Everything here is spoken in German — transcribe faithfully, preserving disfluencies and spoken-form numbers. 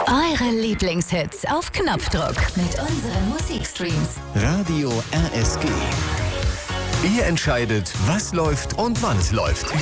Eure Lieblingshits auf Knopfdruck mit unseren Musikstreams. Radio R S G. Ihr entscheidet, was läuft und wann es läuft.